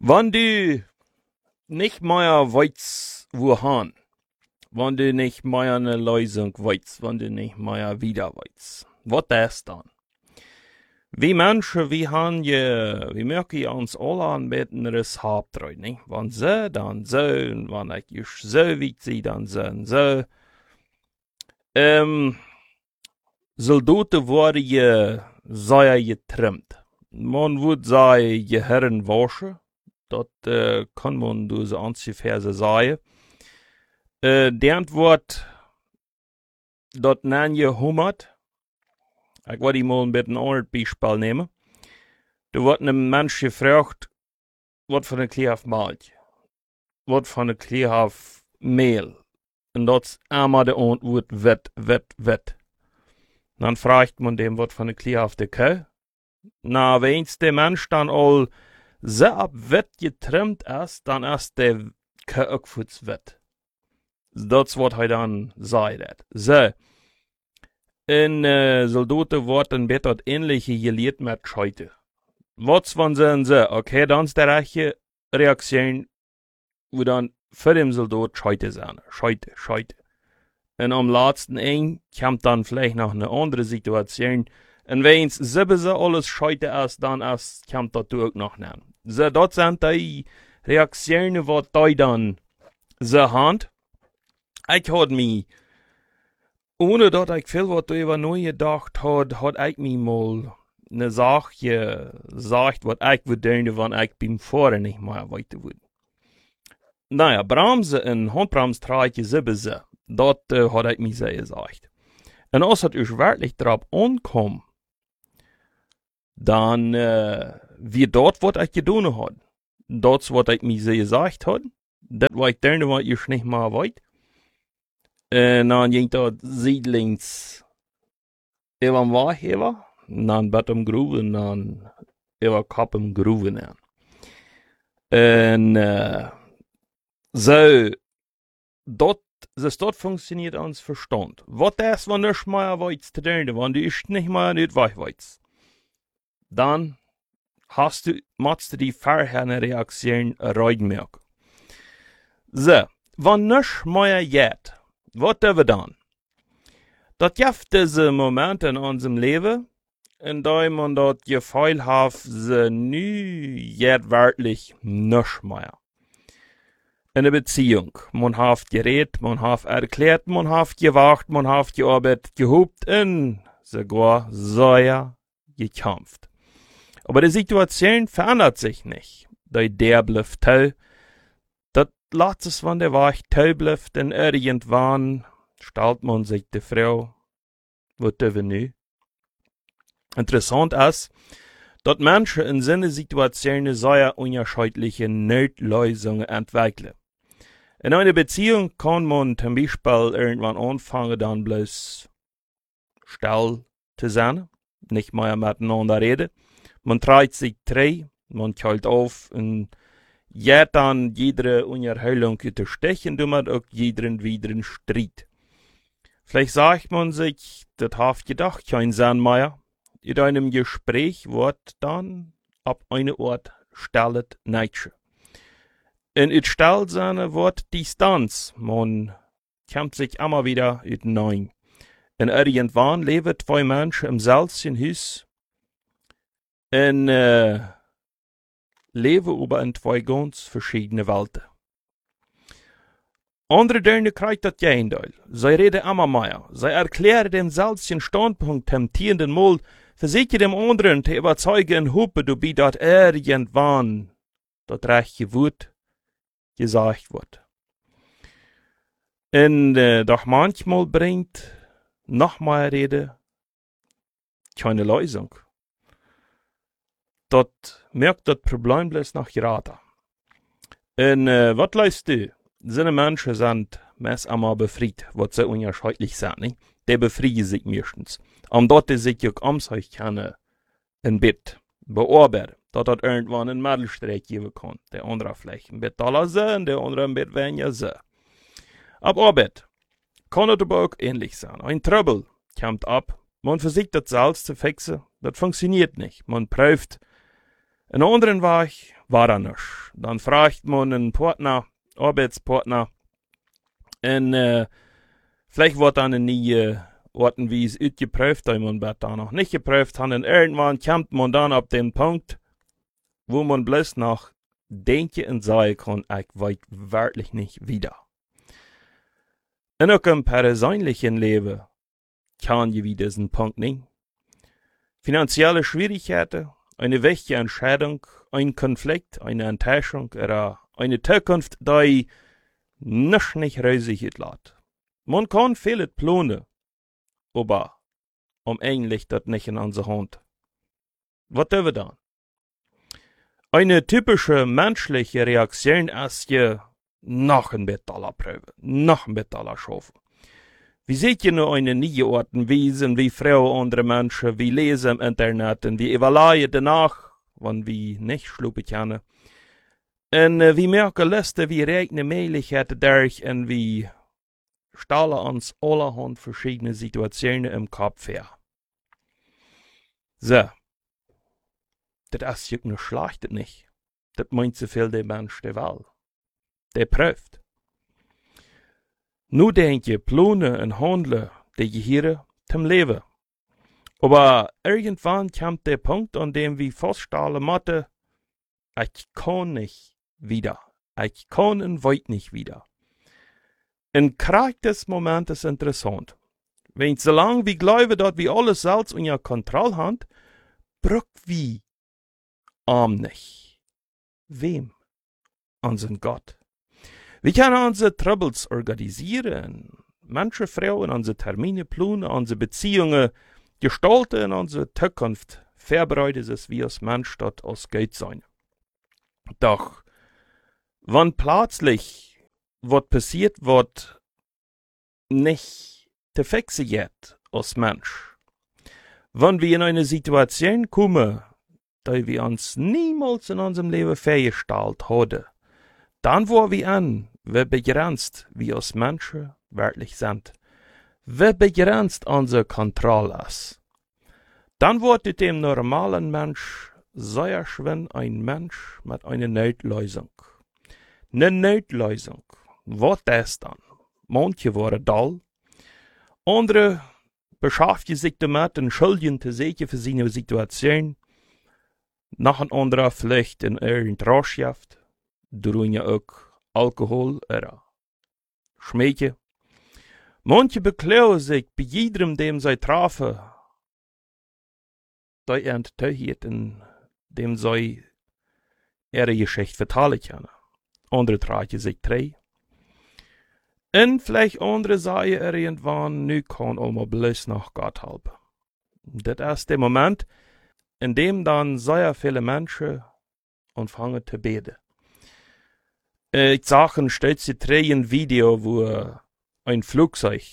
Wenn du nicht mehr weißt, wohin, wenn du nicht mehr eine Lösung weißt, wenn du nicht mehr wieder weißt, was ist dann? Wir Menschen, wir merken uns alle ein bisschen Respekt, nicht? Wenn sie, dann so, und wenn ich so weit sie, dann so und so. Soldaten worden sehr getrimmt. Man würde sagen, Gehirn waschen. Dat kann man durch so Anziehverse sagen. Die Antwort, dat nennen je hummert. Ich wollte mal ein bisschen ein anderes Beispiel nehmen. Da wird ein Mensch gefragt, was für eine Kleehaft Milch, was für eine Kleehaft Mehl. Und das ist einmal die Antwort, wett. Dann fragt man dem, was für eine Kleehafte Kuh. Na, wenn der Mensch dann all so ab wett getrimmt ist, dann ist der Kuh auch fürs Wett. Das ist, was er dann sagt. So. In Soldaten wird ein bisschen ähnliche gelehrt mit Scheute. Was wenn sie so, okay, dann ist die rechte Reaktion, wo dann für den Soldat Scheute sein. Scheute. Und am letzten Ende kommt dann vielleicht noch eine andere Situation. Und wenn es sowieso alles Scheute ist, dann kommt das auch noch nicht. So, das sind die Reaktionen, die die dann so haben. Ich habe mich, ohne dass ich viel was darüber neu gedacht habe, hat ich mir mal eine Sache gesagt, was ich würde, wenn ich beim Fahren nicht mehr weiter würde. Naja, Bremsen und Handbremstreiche sowieso. Das hat ich mir sehr gesagt. Und als es euch wirklich drauf ankommt, dann wird dort, was ich getan habe. Das, was ich mir sehr gesagt habe, das war ich dann, was ich nicht mehr weiß. Und dann ging das Siedlings über den Wachheber, dann Bett im Gruben, dann über Kopf im Gruben. Und so, das funktioniert ans Verstand. Was ist, wenn du nicht mehr weißt, wenn du nicht mehr nicht weißt? Dann machst du die vorherige Reaktion reinmerken. So, wenn nicht mehr geht, was tun wir dann? Das gibt diese Momente in unserem Leben, in denen man das Gefühl hat, sie nie geht wirklich nicht mehr. In der Beziehung, man hat geredet, man hat erklärt, man hat gewacht, man hat gearbeitet, gehupt und sogar sehr gekämpft. Aber die Situation verändert sich nicht. Der bleibt toll. Das letzte, wenn der Wach toll bleibt, denn irgendwann stellt man sich die Frau, was tun wir nun? Interessant ist, dass Menschen in solchen Situationen sehr unterschiedliche Notlösungen entwickeln. In einer Beziehung kann man zum Beispiel irgendwann anfangen, dann bloß still zu sein, nicht mehr miteinander reden. Man treibt sich drei, man kalt auf und geht dann jede Unterhaltung unterstechen, und man auch jeden wieder Streit. Vielleicht sagt man sich, das hat gedacht, kein Sinn mehr. In einem Gespräch wird dann ab einem Ort stellt Nietzsche. In it Stillsein wird Distanz. Man kommt sich immer wieder hinein. Und irgendwann leben zwei Menschen im selben Haus und leben über in zwei ganz verschiedene Welten. Andere Dörner kriegt das Gegenteil. Sie reden immer mehr. Sie erklären dem selben Standpunkt temptierenden Mal, versichern dem anderen zu überzeugen und hoffen, du bist dort irgendwann das rechte Wort gesagt wird. Und doch manchmal bringt noch mal Rede keine Lösung. Das merkt das Problem bloß noch gerade. Und was leist du? Seine Menschen sind meist einmal befreit, was sie unterschiedlich sind, nicht? Die befrieden sich meistens. Und dort sich auch amtlich kennen im Bett bearbeiten, dass das irgendwann einen Mittelstreck geben kann. Der andere vielleicht ein Bett aller so, und der andere ein Bett weniger so. Ab Arbeit kann es aber auch ähnlich sein. Ein Trouble kommt ab, man versucht das selbst zu fixen, das funktioniert nicht. Man prüft einen anderen Weg, war er nicht. Dann fragt man einen Partner, Arbeitspartner, und vielleicht wird dann nie Orten, wie es geprüft, da man da noch nicht geprüft hat, und irgendwann kommt man dann auf den Punkt, wo man bloß noch denken und sagen kann, ich weiß wirklich nicht wieder. Und auch im persönlichen Leben kann je wieder diesen Punkt nicht. Finanzielle Schwierigkeiten, eine wichtige Entscheidung, ein Konflikt, eine Enttäuschung oder eine Zukunft, die nicht rosig lässt. Man kann viele planen, aber eigentlich das nicht in unserer Hand. Was tun wir dann? Eine typische menschliche Reaktion ist ja noch ein bisschen prüfen, noch ein bisschen schaffen. Wie seht ihr nur eine neue Orten wiesen, wie Frauen andere Menschen, wie lesen im Internet und wie evaluieren danach, wenn wir nicht schlupen können. Und wie merken Liste, wie regnen Möglichkeiten durch und wie stellen uns allerhand verschiedene Situationen im Kopf her. So. Das ist ja nicht schlecht, nicht. Das meint so viel der Mensch der Welt. Der prüft. Nu denk je plannen und handeln, die Gehirn zum Leben. Aber irgendwann kommt der Punkt, an dem wir feststellen müssen, ich kann nicht wieder. Ich kann und weit nicht wieder. Und gerade das Moment ist interessant. Wenn solange wir glauben, dass wir alles selbst unter Kontrolle haben, braucht wir nicht. Wem? Unseren Gott. Wir können unsere Troubles organisieren, manche Frauen unsere Termine planen, unsere Beziehungen gestalten, unsere Zukunft vorbereiten, dass wir als Mensch dort aus Geld sein. Doch, wenn plötzlich was passiert, was nicht zu fixen geht als Mensch, wenn wir in eine Situation kommen, die wir uns niemals in unserem Leben vorgestellt haben, dann wo wir an, wie begrenzt wir als Menschen wirklich sind, wie begrenzt unsere Kontrolle ist, dann wird dem normalen Mensch sehr schwer ein Mensch mit einer Notlösung. Eine Notlösung. Was ist dann? Manche waren dull, andere beschäftigen sich damit und schulden zu sicher für seine Situation, noch ein anderer vielleicht in irgendeine Rauschschaft, durch ja auch Alkohol oder Schmähche. Manche beklagen sich bei jedem, dem sie trafen, da enttäuscht, in dem sie ihre Geschichte vertellen können. Andere tragen sich drei. Und vielleicht andere sagen irgendwann, nu kann allemaal bloß noch Gott helfen. Das ist der Moment, in dem dann sehr viele Menschen anfangen zu beten. Ich sah ein stolzes Video, wo ein Flugzeug